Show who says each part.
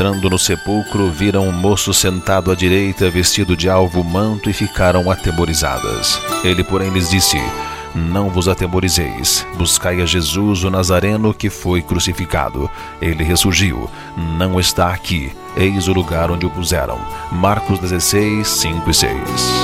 Speaker 1: entrando no sepulcro, viram um moço sentado à direita, vestido de alvo manto, e ficaram atemorizadas. Ele, porém, lhes disse: Não vos atemorizeis, buscai a Jesus o Nazareno, que foi crucificado. Ele ressurgiu, não está aqui, eis o lugar onde o puseram. Marcos 16, 5 e 6.